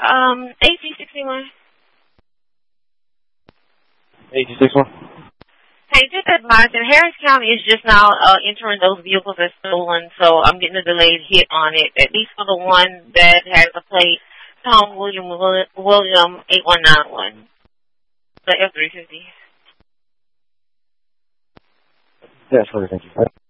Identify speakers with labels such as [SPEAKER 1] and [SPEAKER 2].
[SPEAKER 1] AG61.
[SPEAKER 2] AG61.
[SPEAKER 1] Hey, just advising, Harris County is just now entering those vehicles as stolen, so I'm getting a delayed hit on it, at least for the one that has a plate, Tom William 8191, the F-350.
[SPEAKER 2] Yes, thank you.